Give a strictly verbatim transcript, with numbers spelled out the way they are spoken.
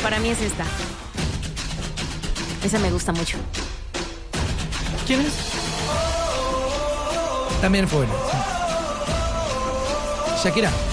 para mí es esta. Esa me gusta mucho. ¿Quién es? También fue buena. Sí. Shakira.